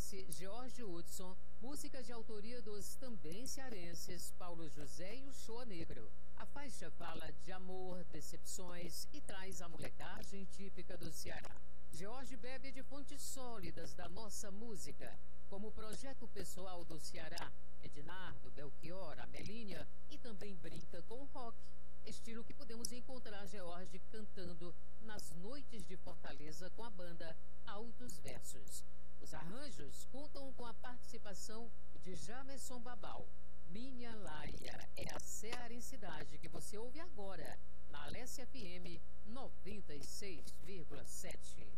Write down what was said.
Cearense George Hudson, música de autoria dos também cearenses Paulo José e o Shoa Negro. A faixa fala de amor, decepções e traz a molecagem típica do Ceará. George bebe de fontes sólidas da nossa música, como o projeto pessoal do Ceará, Ednardo, Belchior, Amelinha, e também brinca com o rock, estilo que podemos encontrar George cantando nas noites de Fortaleza com a banda Altos Versos. Os arranjos contam com a participação de Jamerson Babal. Minha Laia é a cearensidade que você ouve agora na Alessia FM 96,7.